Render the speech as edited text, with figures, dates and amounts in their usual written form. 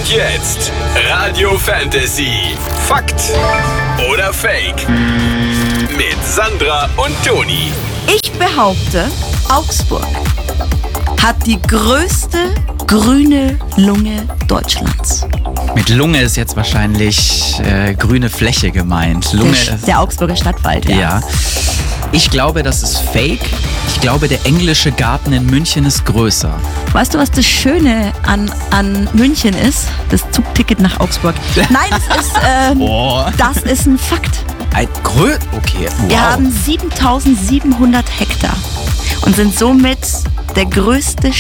Und jetzt Radio Fantasy. Fakt oder Fake? Mit Sandra und Toni. Ich behaupte, Augsburg hat die größte grüne Lunge Deutschlands. Mit Lunge ist jetzt wahrscheinlich grüne Fläche gemeint. Lunge ist Der Augsburger Stadtwald, ja. Ich glaube, das ist fake. Ich glaube, der englische Garten in München ist größer. Weißt du, was das Schöne an München ist? Das Zugticket nach Augsburg. Nein, das ist ein Fakt. Okay, wow. Wir haben 7.700 Hektar und sind somit der größte